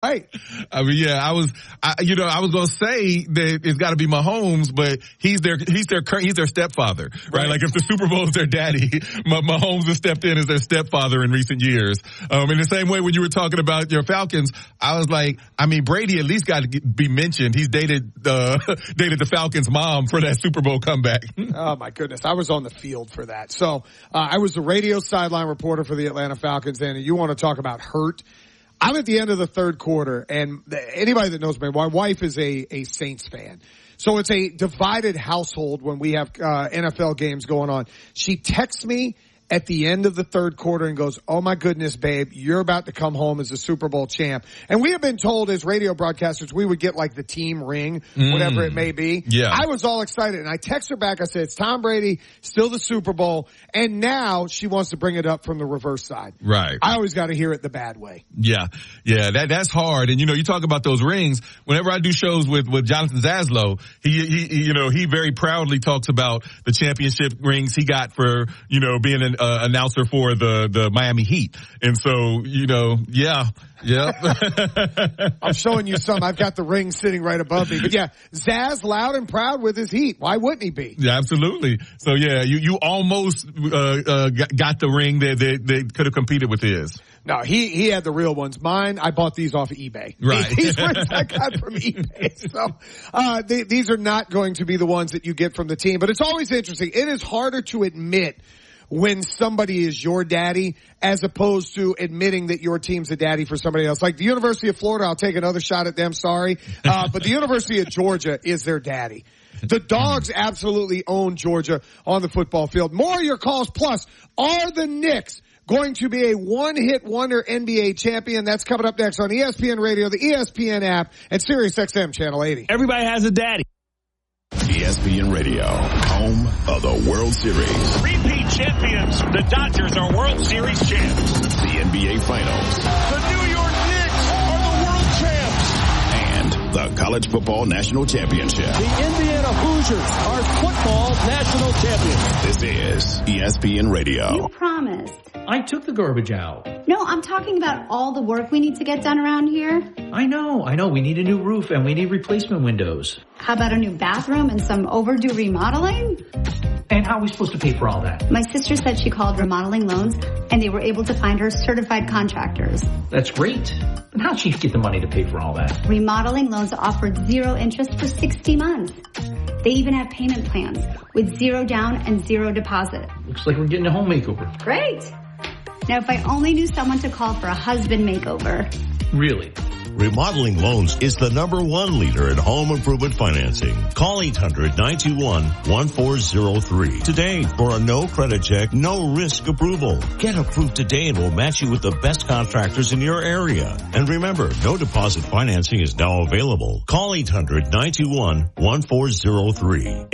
Right. I mean, yeah, I was going to say that it's got to be Mahomes, but he's their stepfather, right? Like if the Super Bowl is their daddy, Mahomes has stepped in as their stepfather in recent years. In the same way when you were talking about your Falcons, I was like, I mean, Brady at least got to be mentioned. He's dated the Falcons' mom for that Super Bowl comeback. Oh my goodness. I was on the field for that. So, I was the radio sideline reporter for the Atlanta Falcons, and you want to talk about hurt. I'm at the end of the third quarter, and anybody that knows me, my wife is a Saints fan. So it's a divided household when we have NFL games going on. She texts me at the end of the third quarter and goes, "Oh my goodness, babe, you're about to come home as a Super Bowl champ." And we have been told as radio broadcasters we would get like the team ring, whatever it may be. Yeah. I was all excited, and I text her back. I said, "It's Tom Brady, still the Super Bowl." And now she wants to bring it up from the reverse side. Right. I always got to hear it the bad way. Yeah. That's hard. And you talk about those rings. Whenever I do shows with Jonathan Zaslow, he very proudly talks about the championship rings he got for being an announcer for the Miami Heat. And so, yeah. I'm showing you some. I've got the ring sitting right above me. But yeah, Zaz loud and proud with his Heat. Why wouldn't he be? Yeah, absolutely. So yeah, you almost got the ring that could have competed with his. No, he had the real ones. Mine, I bought these off of eBay. Right. These rings I got from eBay. So, these are not going to be the ones that you get from the team. But it's always interesting. It is harder to admit when somebody is your daddy as opposed to admitting that your team's a daddy for somebody else. Like the University of Florida, I'll take another shot at them, sorry. But the University of Georgia is their daddy. The Dogs absolutely own Georgia on the football field. More of your calls. Plus, are the Knicks going to be a one-hit wonder NBA champion? That's coming up next on ESPN Radio, the ESPN app, and SiriusXM Channel 80. Everybody has a daddy. ESPN Radio, home of the World Series. Repeat champions, the Dodgers are World Series champs. The NBA Finals. The New York Knicks are the world champs. And the College Football National Championship. The Indiana Hoosiers are football national champions. This is ESPN Radio. You promised. I took the garbage out. No, I'm talking about all the work we need to get done around here. I know. We need a new roof and we need replacement windows. How about a new bathroom and some overdue remodeling? And how are we supposed to pay for all that? My sister said she called Remodeling Loans and they were able to find her certified contractors. That's great. But how'd she get the money to pay for all that? Remodeling Loans offered 0 interest for 60 months. They even have payment plans with 0 down and 0 deposit. Looks like we're getting a home makeover. Great. Now, if I only knew someone to call for a husband makeover. Really? Remodeling Loans is the #1 leader in home improvement financing. Call 800-921-1403 today for a no credit check, no risk approval. Get approved today and we'll match you with the best contractors in your area. And remember, no deposit financing is now available. Call 800-921-1403.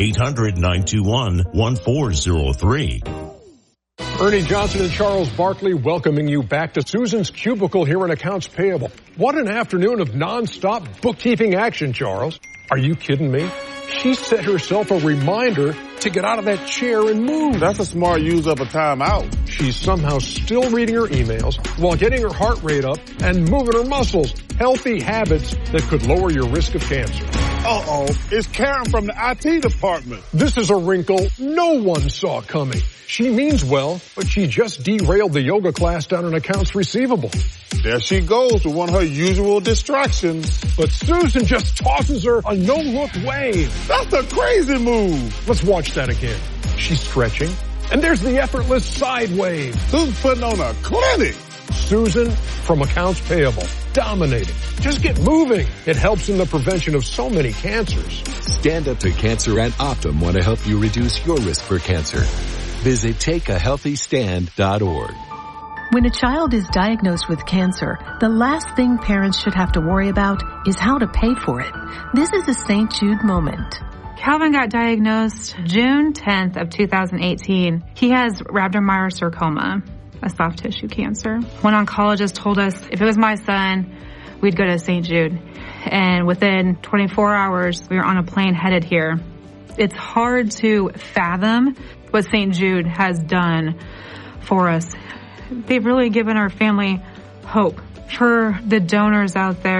800-921-1403. Ernie Johnson and Charles Barkley welcoming you back to Susan's Cubicle here in Accounts Payable. What an afternoon of nonstop bookkeeping action, Charles. Are you kidding me? She set herself a reminder to get out of that chair and move. That's a smart use of a timeout. She's somehow still reading her emails while getting her heart rate up and moving her muscles. Healthy habits that could lower your risk of cancer. Uh-oh, it's Karen from the IT department. This is a wrinkle no one saw coming. She means well, but she just derailed the yoga class down in accounts receivable. There she goes with one of her usual distractions. But Susan just tosses her a no-look wave. That's a crazy move. Let's watch that again. She's stretching, and there's the effortless side wave. Susan's putting on a clinic. Susan from Accounts Payable, dominating. Just get moving. It helps in the prevention of so many cancers. Stand Up to Cancer and Optum want to help you reduce your risk for cancer. Visit takeahealthystand.org. When a child is diagnosed with cancer, the last thing parents should have to worry about is how to pay for it. This is a St. Jude moment. Calvin got diagnosed June 10th of 2018. He has rhabdomyosarcoma, a soft tissue cancer. One oncologist told us if it was my son, we'd go to St. Jude. And within 24 hours, we were on a plane headed here. It's hard to fathom what St. Jude has done for us. They've really given our family hope. For the donors out there,